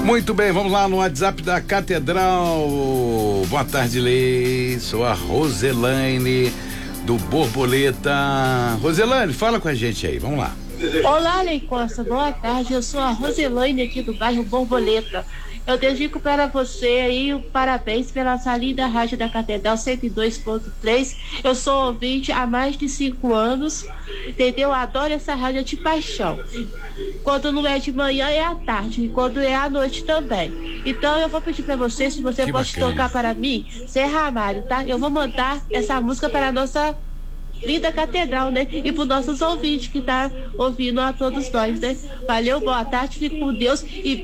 Muito bem, vamos lá no WhatsApp da Catedral. Boa tarde, Lei. Sou a Roselaine do Borboleta. Roselaine, fala com a gente aí, vamos lá. Olá, Lei Costa, boa tarde. Eu sou a Roselaine aqui do bairro Borboleta. Eu dedico para você aí parabéns pela saída da Rádio da Catedral 102.3. Eu sou ouvinte há mais de 5 anos, entendeu? Adoro essa rádio de paixão. Quando não é de manhã é à tarde, e quando é à noite também. Então eu vou pedir para você, se você pode tocar para mim, Serra Ramalho, tá? Eu vou mandar essa música para a nossa linda catedral, né? E para os nossos ouvintes que tá ouvindo a todos nós, né? Valeu, boa tarde, fique com Deus e